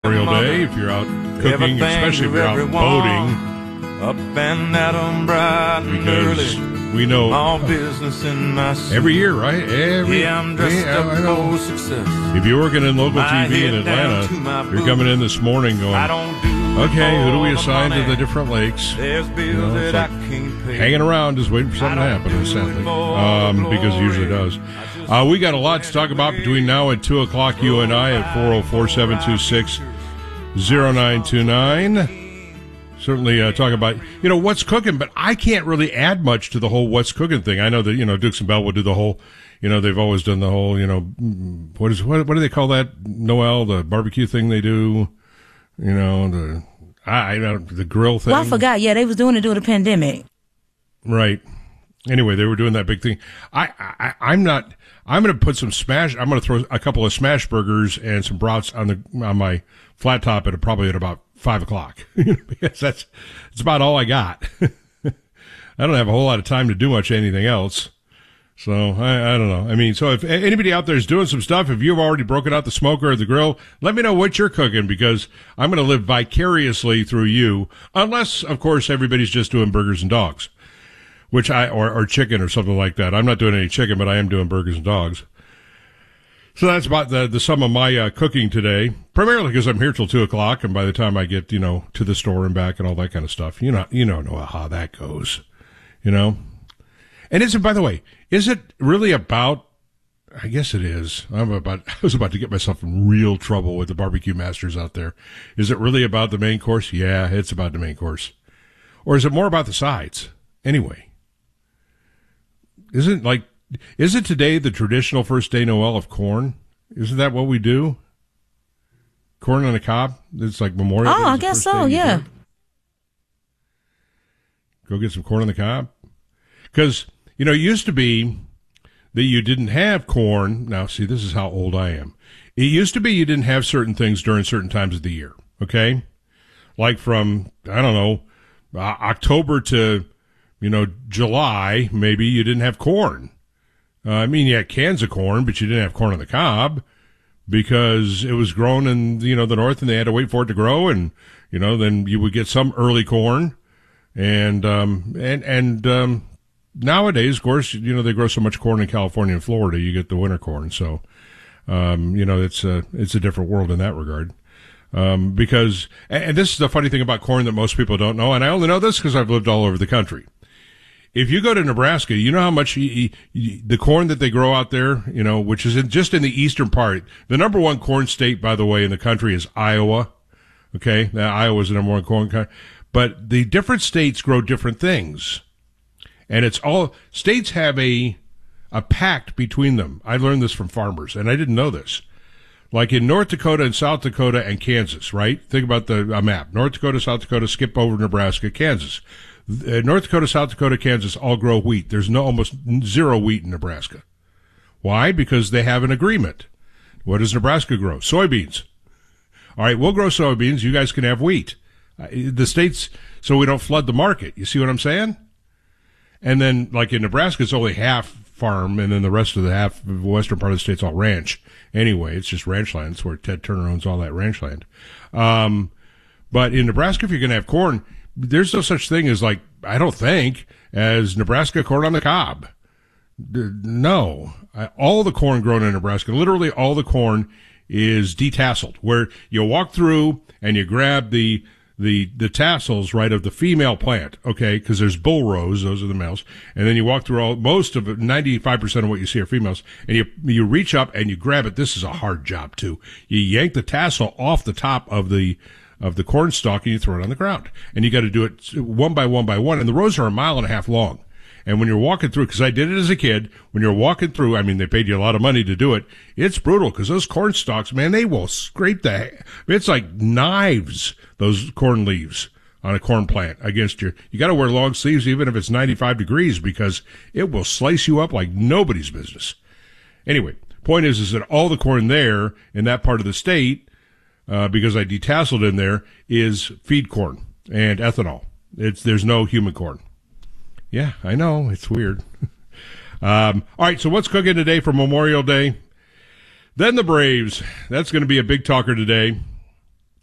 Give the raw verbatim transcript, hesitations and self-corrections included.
Memorial Day, if you're out cooking, especially if you're out boating, up and at 'em bright and because early. we know All business in my every year, right? Every yeah, I'm dressed yeah, I up know. for success. If you're working in local My T V in head down to my Atlanta, you're coming in this morning going, I don't do okay, who do we all the assign to money. the different lakes? There's bills You know, it's that like I can't pay. hanging around just waiting for something to I don't happen, do sadly, it for um, because it usually glory. does. Uh, we got a lot to talk about between now and two o'clock, you and I, at four oh four, seven two six, oh nine two nine. Certainly uh, talk about, you know, what's cooking, but I can't really add much to the whole what's cooking thing. I know that, you know, Dukes and Bell will do the whole, you know, they've always done the whole, you know, what is, what, what do they call that, Noel, the barbecue thing they do, you know, the, I, I don't, the grill thing. Well, I forgot. Yeah, they was doing it during the pandemic. Right. Anyway, they were doing that big thing. I, I, I'm not, I'm going to put some smash, I'm going to throw a couple of smash burgers and some brats on the, on my flat top at probably at about five o'clock. Because that's, that's about all I got. I don't have a whole lot of time to do much anything else. So I, I don't know. I mean, so if anybody out there is doing some stuff, if you've already broken out the smoker or the grill, let me know what you're cooking, because I'm going to live vicariously through you. Unless, of course, everybody's just doing burgers and dogs. Which I, or, or chicken or something like that. I'm not doing any chicken, but I am doing burgers and dogs. So that's about the, the sum of my uh, cooking today, primarily because I'm here till two o'clock, and by the time I get, you know, to the store and back and all that kind of stuff, you know, you know, know how that goes, you know? And is it, by the way, is it really about, I guess it is. I'm about, I was about to get myself in real trouble with the barbecue masters out there. Is it really about the main course? Yeah, it's about the main course. Or is it more about the sides? Anyway. Isn't like, isn't today the traditional first day Noel of corn? Isn't that what we do? Corn on the cob? It's like Memorial Day. Oh, I guess so, yeah. Go get some corn on the cob. Because, you know, it used to be that you didn't have corn. Now, see, this is how old I am. It used to be you didn't have certain things during certain times of the year, okay? Like from, I don't know, uh, October to, you know, July, maybe you didn't have corn. Uh, I mean, you had cans of corn, but you didn't have corn on the cob because it was grown in, you know, the north, and they had to wait for it to grow. And, you know, then you would get some early corn. And, um, and, and, um, nowadays, of course, you know, they grow so much corn in California and Florida, you get the winter corn. So, um, you know, it's a, it's a different world in that regard. Um, because, and this is the funny thing about corn that most people don't know. And I only know this because I've lived all over the country. If you go to Nebraska, you know how much you, you, the corn that they grow out there, you know, which is in, just in the eastern part. The number one corn state, by the way, in the country is Iowa. Okay, now, Iowa is the number one corn country. But the different states grow different things, and it's all states have a a pact between them. I learned this from farmers, and I didn't know this. Like in North Dakota and South Dakota and Kansas, right? Think about the a map: North Dakota, South Dakota, skip over Nebraska, Kansas. Uh, North Dakota, South Dakota, Kansas all grow wheat. There's no almost zero wheat in Nebraska. Why? Because they have an agreement. What does Nebraska grow? Soybeans. All right, we'll grow soybeans. You guys can have wheat. Uh, the states, so we don't flood the market. You see what I'm saying? And then, like in Nebraska, it's only half farm, and then the rest of the half, the western part of the state's all ranch. Anyway, it's just ranch land. It's where Ted Turner owns all that ranch land. Um, but in Nebraska, if you're going to have corn, there's no such thing as, like, I don't think, as Nebraska corn on the cob. No. All the corn grown in Nebraska, literally all the corn is detasseled, where you walk through and you grab the the the tassels, right, of the female plant, okay, because there's bull rows, those are the males, and then you walk through all, most of it, ninety-five percent of what you see are females, and you you reach up and you grab it. This is a hard job, too. You yank the tassel off the top of the of the corn stalk, and you throw it on the ground. And you got to do it one by one by one. And the rows are a mile and a half long. And when you're walking through, because I did it as a kid, when you're walking through, I mean, they paid you a lot of money to do it. It's brutal, because those corn stalks, man, they will scrape the, it's like knives, those corn leaves on a corn plant against your, you got to wear long sleeves even if it's ninety-five degrees, because it will slice you up like nobody's business. Anyway, point is, is that all the corn there in that part of the state, Uh, because I detasseled in there, is feed corn and ethanol. It's, there's no human corn. Yeah, I know. It's weird. um, all right. So what's cooking today for Memorial Day? Then the Braves. That's going to be a big talker today.